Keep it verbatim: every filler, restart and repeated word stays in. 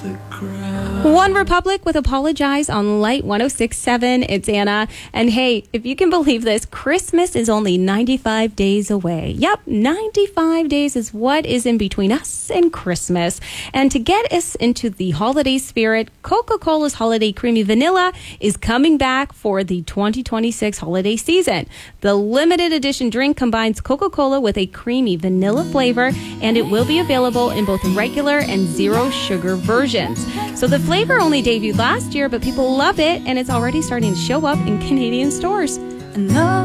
the crowd. One Republic with Apologize on Light one oh six point seven. It's Anna. And hey, if you can believe this, Christmas is only ninety-five days away. Yep, ninety-five days is what is in between us and Christmas. And to get us into the holiday spirit, Coca-Cola's Holiday Creamy Vanilla is coming back for the twenty twenty-six holiday season. The limited edition drink combines Coca-Cola with a creamy vanilla flavor, and it will be available in both regular and zero sugar versions. So the flavor only debuted last year, but people love it, and it's already starting to show up in Canadian stores.